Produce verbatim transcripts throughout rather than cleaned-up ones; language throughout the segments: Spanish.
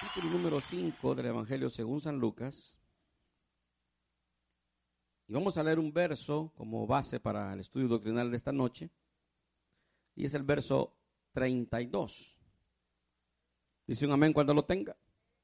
capítulo número cinco del Evangelio según San Lucas. Y vamos a leer un verso como base para el estudio doctrinal de esta noche. Y es el verso treinta y dos. Dice un amén cuando lo tenga.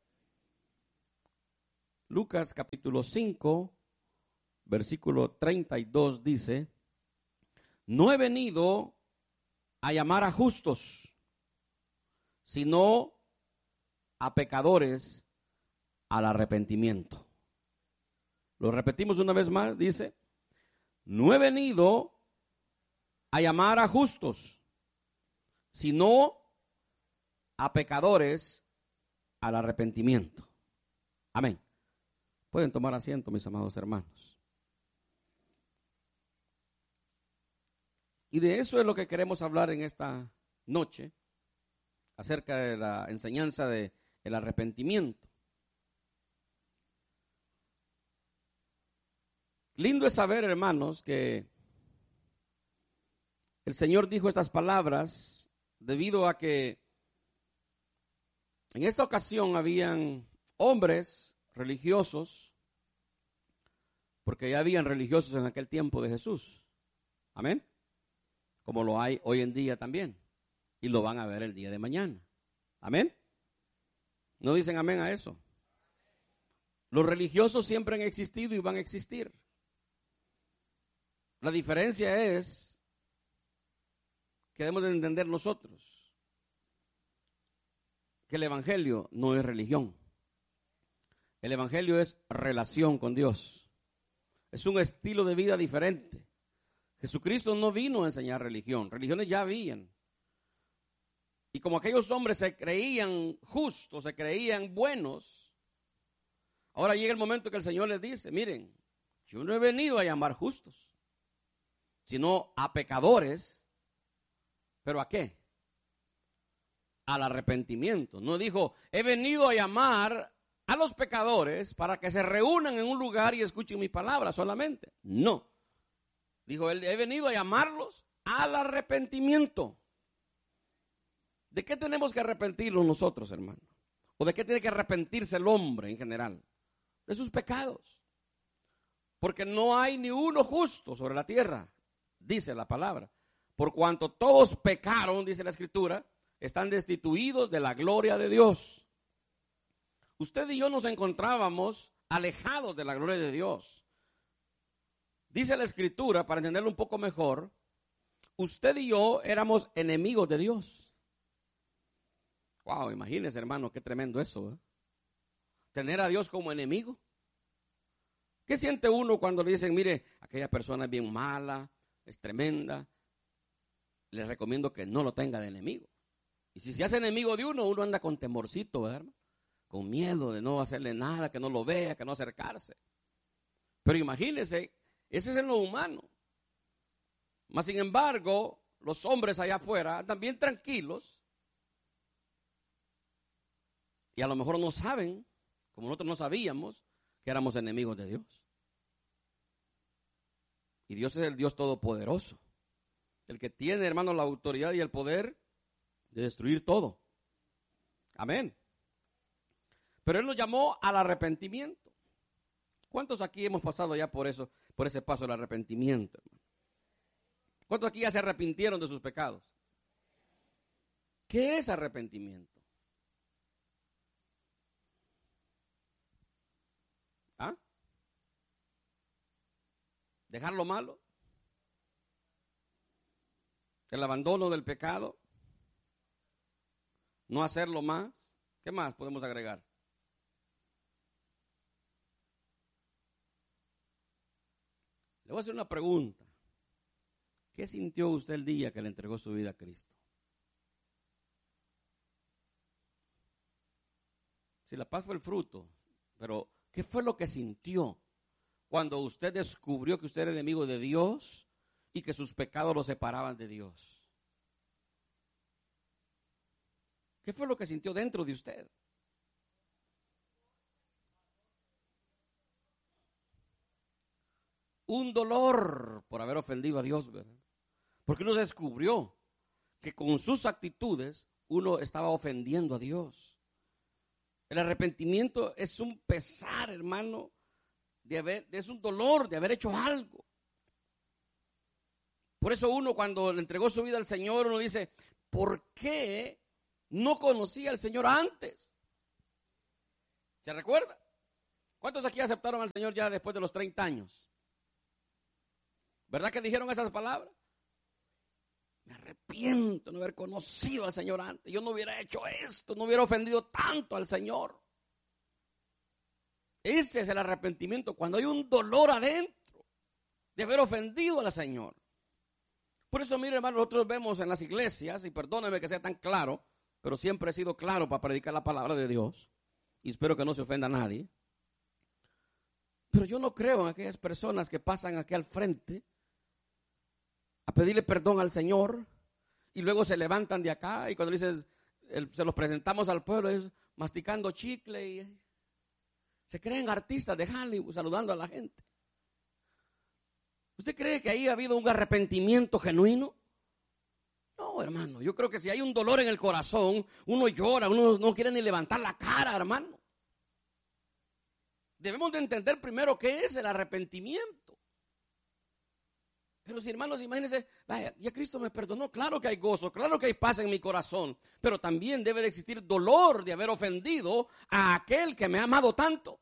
Lucas capítulo cinco, versículo treinta y dos dice: no he venido a llamar a justos, sino a pecadores al arrepentimiento. Lo repetimos una vez más, dice: no he venido a llamar a justos, sino a pecadores al arrepentimiento. Amén. Pueden tomar asiento, mis amados hermanos. Y de eso es lo que queremos hablar en esta noche, acerca de la enseñanza del arrepentimiento. Lindo es saber, hermanos, que el Señor dijo estas palabras debido a que en esta ocasión habían hombres religiosos, porque ya habían religiosos en aquel tiempo de Jesús. Amén. Como lo hay hoy en día también. Y lo van a ver el día de mañana. Amén. ¿No dicen amén a eso? Los religiosos siempre han existido y van a existir. La diferencia es que debemos de entender nosotros que el evangelio no es religión. El evangelio es relación con Dios. Es un estilo de vida diferente. Jesucristo no vino a enseñar religión. Religiones ya habían. Y como aquellos hombres se creían justos, se creían buenos, ahora llega el momento que el Señor les dice: miren, yo no he venido a llamar justos, sino a pecadores. ¿Pero a qué? Al arrepentimiento. No dijo: he venido a llamar a los pecadores para que se reúnan en un lugar y escuchen mi palabra solamente. No. Dijo él: he venido a llamarlos al arrepentimiento. ¿De qué tenemos que arrepentirnos nosotros, hermano? ¿O de qué tiene que arrepentirse el hombre en general? De sus pecados. Porque no hay ni uno justo sobre la tierra, dice la palabra. Por cuanto todos pecaron, dice la Escritura, están destituidos de la gloria de Dios. Usted y yo nos encontrábamos alejados de la gloria de Dios. Dice la Escritura, para entenderlo un poco mejor, usted y yo éramos enemigos de Dios. Wow, imagínese, hermano, qué tremendo eso, ¿eh? Tener a Dios como enemigo. ¿Qué siente uno cuando le dicen: mire, aquella persona es bien mala, es tremenda? Les recomiendo que no lo tenga de enemigo. Y si se hace enemigo de uno, uno anda con temorcito, ¿verdad, hermano? Con miedo de no hacerle nada, que no lo vea, que no acercarse. Pero imagínese, ese es en lo humano. Mas sin embargo, los hombres allá afuera andan bien tranquilos. Y a lo mejor no saben, como nosotros no sabíamos, que éramos enemigos de Dios. Y Dios es el Dios todopoderoso. El que tiene, hermano, la autoridad y el poder de destruir todo. Amén. Pero Él nos llamó al arrepentimiento. ¿Cuántos aquí hemos pasado ya por eso, por ese paso del arrepentimiento, hermano? ¿Cuántos aquí ya se arrepintieron de sus pecados? ¿Qué es arrepentimiento? ¿Ah? ¿Dejar lo malo? ¿El abandono del pecado? ¿No hacerlo más? ¿Qué más podemos agregar? Le voy a hacer una pregunta. ¿Qué sintió usted el día que le entregó su vida a Cristo? Si la paz fue el fruto, pero ¿qué fue lo que sintió cuando usted descubrió que usted era enemigo de Dios y que sus pecados lo separaban de Dios? ¿Qué fue lo que sintió dentro de usted? Un dolor por haber ofendido a Dios, ¿verdad? Porque uno descubrió que con sus actitudes uno estaba ofendiendo a Dios. El arrepentimiento es un pesar, hermano, de haber, es un dolor de haber hecho algo. Por eso uno cuando le entregó su vida al Señor, uno dice, ¿por qué no conocía al Señor antes? ¿Se recuerda? ¿Cuántos aquí aceptaron al Señor ya después de los treinta años? ¿Verdad que dijeron esas palabras? Me arrepiento de no haber conocido al Señor antes. Yo no hubiera hecho esto, no hubiera ofendido tanto al Señor. Ese es el arrepentimiento, cuando hay un dolor adentro de haber ofendido al Señor. Por eso, mire, hermano, nosotros vemos en las iglesias, y perdóneme que sea tan claro, pero siempre he sido claro para predicar la palabra de Dios, y espero que no se ofenda a nadie. Pero yo no creo en aquellas personas que pasan aquí al frente a pedirle perdón al Señor y luego se levantan de acá y cuando dices, el, se los presentamos al pueblo, es masticando chicle y se creen artistas de Hollywood saludando a la gente. ¿Usted cree que ahí ha habido un arrepentimiento genuino? No, hermano, yo creo que si hay un dolor en el corazón, uno llora, uno no quiere ni levantar la cara, hermano. Debemos de entender primero qué es el arrepentimiento. Pero si, hermanos, imagínense, vaya, ya Cristo me perdonó, claro que hay gozo, claro que hay paz en mi corazón, pero también debe de existir dolor de haber ofendido a aquel que me ha amado tanto.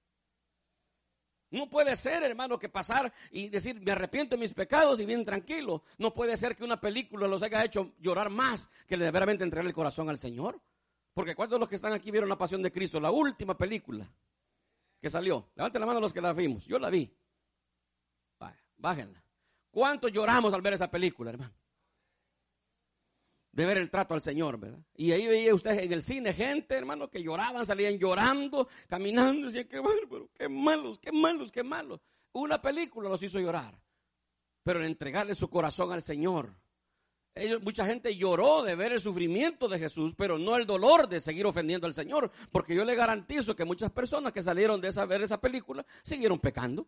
No puede ser, hermano, que pasar y decir, me arrepiento de mis pecados y bien tranquilo. No puede ser que una película los haya hecho llorar más que de verdaderamente entregar el corazón al Señor. Porque ¿cuántos de los que están aquí vieron La Pasión de Cristo, la última película que salió? Levanten la mano los que la vimos. Yo la vi. Vaya, bájenla. ¿Cuántos lloramos al ver esa película, hermano? De ver el trato al Señor, ¿verdad? Y ahí veía usted en el cine gente, hermano, que lloraban, salían llorando, caminando, decían, qué bárbaro, qué malos, qué malos, qué malos. Una película los hizo llorar. Pero en entregarle su corazón al Señor. Ellos, mucha gente lloró de ver el sufrimiento de Jesús, pero no el dolor de seguir ofendiendo al Señor. Porque yo le garantizo que muchas personas que salieron de esa, ver esa película siguieron pecando.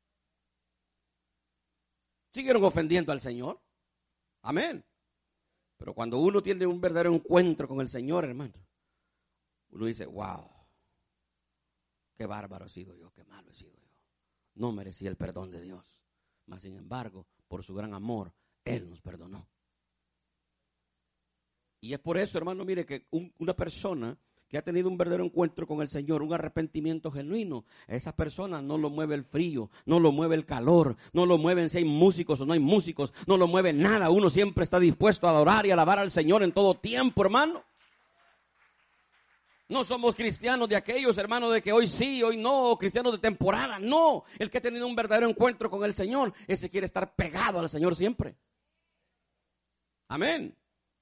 Siguieron ofendiendo al Señor. Amén. Pero cuando uno tiene un verdadero encuentro con el Señor, hermano, uno dice, wow, qué bárbaro he sido yo, qué malo he sido yo. No merecía el perdón de Dios. Mas, sin embargo, por su gran amor, Él nos perdonó. Y es por eso, hermano, mire que un, una persona que ha tenido un verdadero encuentro con el Señor, un arrepentimiento genuino, a esa persona no lo mueve el frío, no lo mueve el calor, no lo mueven si hay músicos o no hay músicos, no lo mueve nada. Uno siempre está dispuesto a adorar y alabar al Señor en todo tiempo, hermano. No somos cristianos de aquellos, hermanos, de que hoy sí, hoy no, cristianos de temporada. No, el que ha tenido un verdadero encuentro con el Señor, ese quiere estar pegado al Señor siempre. Amén.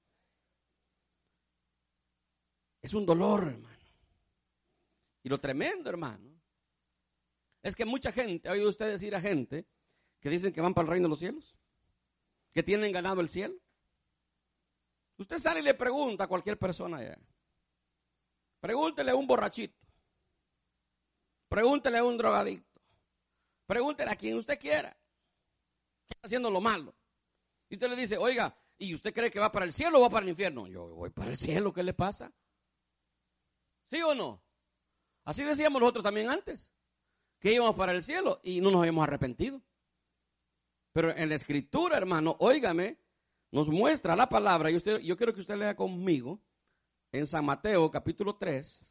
Es un dolor, hermano. Y lo tremendo, hermano, es que mucha gente, ha oído usted decir a gente que dicen que van para el reino de los cielos, que tienen ganado el cielo. Usted sale y le pregunta a cualquier persona allá. Pregúntele a un borrachito. Pregúntele a un drogadicto. Pregúntele a quien usted quiera. ¿Qué está haciendo lo malo? Y usted le dice, oiga, ¿y usted cree que va para el cielo o va para el infierno? Yo voy para el cielo, ¿qué le pasa? ¿Sí o no? Así decíamos nosotros también antes, que íbamos para el cielo y no nos habíamos arrepentido. Pero en la Escritura, hermano, óigame, nos muestra la palabra, y usted, yo quiero que usted lea conmigo, en San Mateo capítulo tres,